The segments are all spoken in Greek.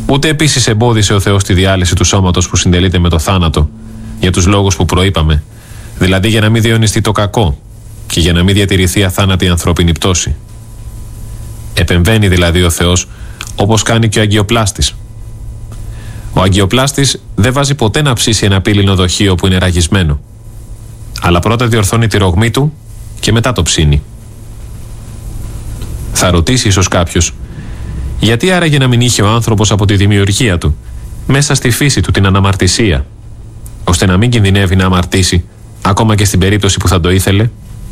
Ούτε επίσης εμπόδισε ο Θεός τη διάλυση του σώματος που συντελείται με το θάνατο, για τους λόγους που προείπαμε, δηλαδή για να μην διαιωνιστεί το κακό και για να μην διατηρηθεί αθάνατη ανθρώπινη πτώση. Επεμβαίνει δηλαδή ο Θεός όπως κάνει και ο αγκιοπλάστης. Ο αγκιοπλάστης δεν βάζει ποτέ να ψήσει ένα πύληνο δοχείο που είναι ραγισμένο, αλλά πρώτα διορθώνει τη ρογμή του και μετά το ψήνει. Θα ρωτήσει ίσως κάποιος, γιατί άραγε να μην είχε ο άνθρωπος από τη δημιουργία του, μέσα στη φύση του την αναμαρτησία, ώστε να μην κινδυνεύει να αμαρτήσει, ακόμα και στην περίπτωση που θα το ήθελε?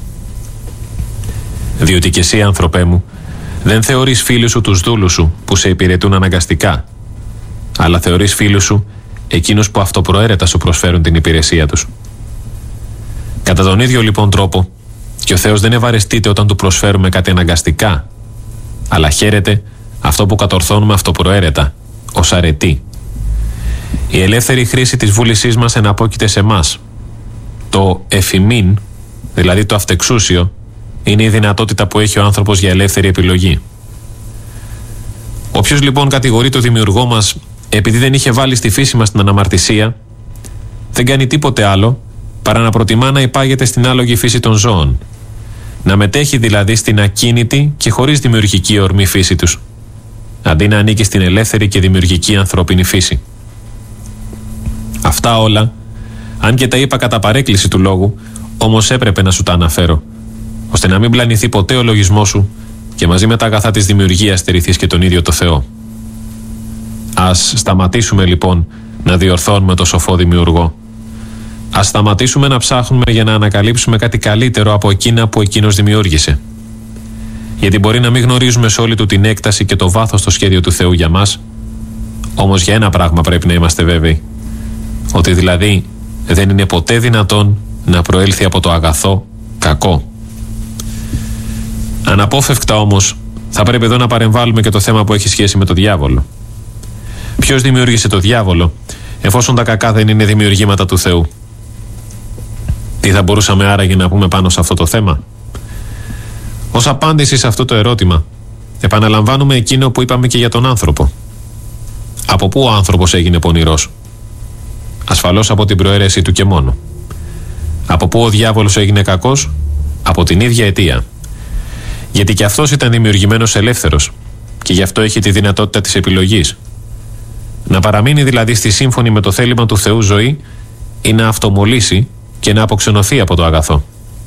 Διότι κι εσύ, άνθρωπέ μου, δεν θεωρείς φίλους σου τους δούλους σου που σε υπηρετούν αναγκαστικά, αλλά θεωρείς φίλους σου εκείνους που αυτοπροαίρετα σου προσφέρουν την υπηρεσία τους. Κατά τον ίδιο λοιπόν τρόπο, και ο Θεός δεν ευαρεστείται όταν του προσφέρουμε κάτι αναγκαστικά, αλλά χαίρεται αυτό που κατορθώνουμε αυτοπροαίρετα, ως αρετή. Η ελεύθερη χρήση της βούλησής μας εναπόκειται σε μας. Το εφημίν, δηλαδή το αυτεξούσιο, είναι η δυνατότητα που έχει ο άνθρωπος για ελεύθερη επιλογή. Όποιος λοιπόν κατηγορεί το δημιουργό μας επειδή δεν είχε βάλει στη φύση μας την αναμαρτησία, δεν κάνει τίποτε άλλο παρά να προτιμά να υπάγεται στην άλογη φύση των ζώων, να μετέχει δηλαδή στην ακίνητη και χωρίς δημιουργική ορμή φύση τους, αντί να ανήκει στην ελεύθερη και δημιουργική ανθρώπινη φύση. Αυτά όλα, αν και τα είπα κατά παρέκκληση του λόγου, όμως έπρεπε να σου τα αναφέρω, ώστε να μην πλανηθεί ποτέ ο λογισμός σου και μαζί με τα αγαθά της δημιουργίας στερηθείς και τον ίδιο το Θεό. Ας σταματήσουμε λοιπόν να διορθώνουμε το σοφό δημιουργό. Ας σταματήσουμε να ψάχνουμε για να ανακαλύψουμε κάτι καλύτερο από εκείνα που εκείνος δημιούργησε. Γιατί μπορεί να μην γνωρίζουμε σε όλη του την έκταση και το βάθος στο σχέδιο του Θεού για μας, όμως για ένα πράγμα πρέπει να είμαστε βέβαιοι, ότι δηλαδή δεν είναι ποτέ δυνατόν να προέλθει από το αγαθό κακό. Αναπόφευκτα όμως θα πρέπει εδώ να παρεμβάλλουμε και το θέμα που έχει σχέση με το διάβολο. Ποιος δημιούργησε το διάβολο, εφόσον τα κακά δεν είναι δημιουργήματα του Θεού? Τι θα μπορούσαμε άραγε να πούμε πάνω σε αυτό το θέμα? Ως απάντηση σε αυτό το ερώτημα, επαναλαμβάνουμε εκείνο που είπαμε και για τον άνθρωπο. Από πού ο άνθρωπος έγινε πονηρός? Ασφαλώς από την προαίρεση του και μόνο. Από πού ο διάβολος έγινε κακός? Από την ίδια αιτία. Γιατί και αυτός ήταν δημιουργημένος ελεύθερος και γι' αυτό έχει τη δυνατότητα της επιλογής. Να παραμείνει δηλαδή στη σύμφωνη με το θέλημα του Θεού ζωή ή να αυτομολύσει και να αποξενωθεί από το αγαθό.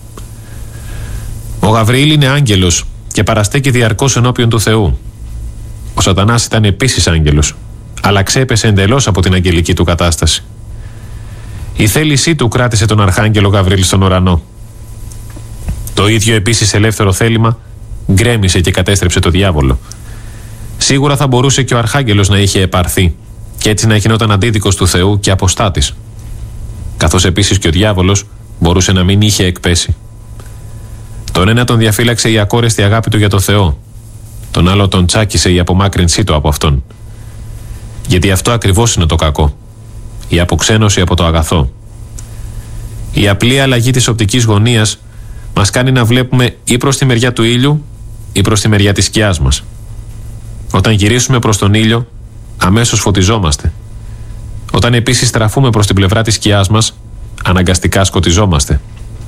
Ο Γαβριήλ είναι άγγελος και παραστέκει διαρκώς ενώπιον του Θεού. Ο Σατανάς ήταν επίσης άγγελος, αλλά ξέπεσε εντελώς από την αγγελική του κατάσταση. Η θέλησή του κράτησε τον Αρχάγγελο Γαβριήλ στον ουρανό. Το ίδιο επίσης ελεύθερο θέλημα γκρέμισε και κατέστρεψε το διάβολο. Σίγουρα θα μπορούσε και ο Αρχάγγελος να είχε επαρθεί και έτσι να γινόταν αντίδικος του Θεού και αποστάτης. Καθώς επίσης και ο διάβολος μπορούσε να μην είχε εκπέσει. Τον ένα τον διαφύλαξε η ακόρεστη αγάπη του για το Θεό, τον άλλο τον τσάκισε η απομάκρυνσή του από αυτόν. Γιατί αυτό ακριβώς είναι το κακό, η αποξένωση από το αγαθό. Η απλή αλλαγή της οπτικής γωνίας μας κάνει να βλέπουμε ή προς τη μεριά του ήλιου ή προς τη μεριά της σκιάς μας. Όταν γυρίσουμε προς τον ήλιο, αμέσως φωτιζόμαστε. Όταν επίσης στραφούμε προς την πλευρά της σκιάς μας, αναγκαστικά σκοτιζόμαστε.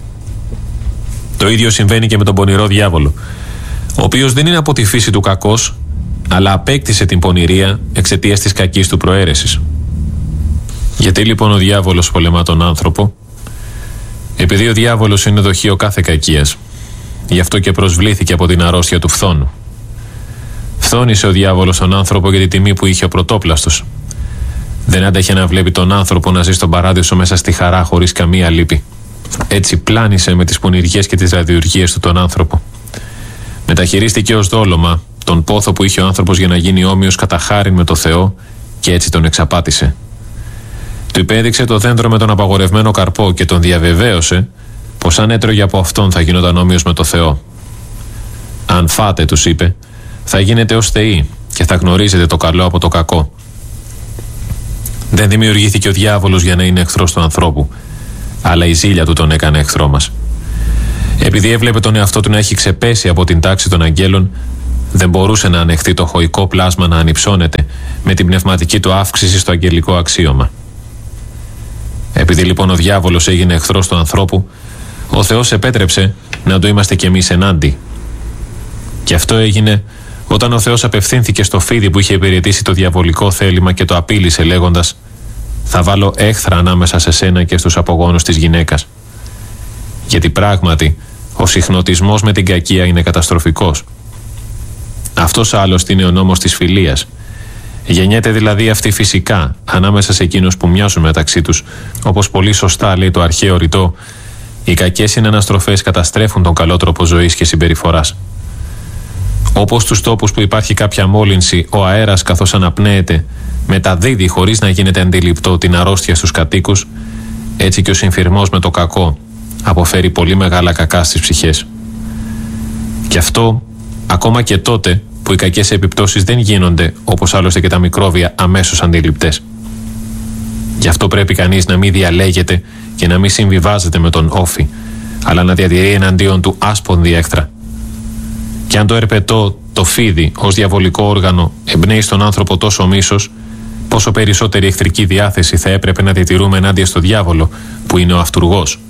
Το ίδιο συμβαίνει και με τον πονηρό διάβολο, ο οποίος δεν είναι από τη φύση του κακός, αλλά απέκτησε την πονηρία εξαιτίας της κακής του προαίρεσης. Γιατί λοιπόν ο διάβολος πολεμά τον άνθρωπο? Επειδή ο διάβολος είναι δοχείο κάθε κακίας. Γι' αυτό και προσβλήθηκε από την αρρώστια του φθόνου. Φθόνησε ο διάβολος τον άνθρωπο για τη τιμή που είχε ο πρωτόπλαστος. Δεν άντεχε να βλέπει τον άνθρωπο να ζει στον παράδεισο μέσα στη χαρά χωρίς καμία λύπη. Έτσι πλάνησε με τις πονηριές και τις ραδιουργίες του τον άνθρωπο. Μεταχειρίστηκε ως δόλωμα τον πόθο που είχε ο άνθρωπος για να γίνει όμοιος κατά χάριν με το Θεό και έτσι τον εξαπάτησε. Του υπέδειξε το δέντρο με τον απαγορευμένο καρπό και τον διαβεβαίωσε πως αν έτρωγε από αυτόν θα γινόταν όμοιος με το Θεό. Αν φάτε, τους είπε, θα γίνετε ως θεοί και θα γνωρίζετε το καλό από το κακό. Δεν δημιουργήθηκε ο διάβολος για να είναι εχθρός του ανθρώπου, αλλά η ζήλια του τον έκανε εχθρό μας. Επειδή έβλεπε τον εαυτό του να έχει ξεπέσει από την τάξη των αγγέλων, δεν μπορούσε να ανεχθεί το χωικό πλάσμα να ανυψώνεται με την πνευματική του αύξηση στο αγγελικό αξίωμα. Επειδή λοιπόν ο διάβολος έγινε εχθρός του ανθρώπου, ο Θεός επέτρεψε να το είμαστε κι εμείς ενάντι. Και αυτό έγινε όταν ο Θεός απευθύνθηκε στο φίδι που είχε υπηρετήσει το διαβολικό θέλημα και το απείλησε λέγοντας «Θα βάλω έχθρα ανάμεσα σε σένα και στους απογόνους της γυναίκας». Γιατί πράγματι ο συχνοτισμός με την κακία είναι καταστροφικός. Αυτός άλλωστε είναι ο νόμος της φιλίας. Γεννιέται δηλαδή αυτή φυσικά ανάμεσα σε εκείνους που μοιάζουν μεταξύ τους, όπως πολύ σωστά λέει το αρχαίο ρητό, οι κακές συναναστροφές καταστρέφουν τον καλό τρόπο ζωής και συμπεριφοράς. Όπως στους τόπους που υπάρχει κάποια μόλυνση, ο αέρας καθώς αναπνέεται μεταδίδει χωρίς να γίνεται αντιληπτό την αρρώστια στους κατοίκους, έτσι και ο συμφυρμός με το κακό αποφέρει πολύ μεγάλα κακά στις ψυχές. Και αυτό ακόμα και τότε που οι κακές επιπτώσεις δεν γίνονται, όπως άλλωστε και τα μικρόβια, αμέσως αντιληπτές. Γι' αυτό πρέπει κανείς να μην διαλέγεται και να μην συμβιβάζεται με τον όφη, αλλά να διατηρεί εναντίον του άσπονδη έχθρα. Και αν το ερπετό, το φίδι, ως διαβολικό όργανο εμπνέει στον άνθρωπο τόσο μίσος, πόσο περισσότερη εχθρική διάθεση θα έπρεπε να διατηρούμε ενάντια στο διάβολο, που είναι ο αυτουργός.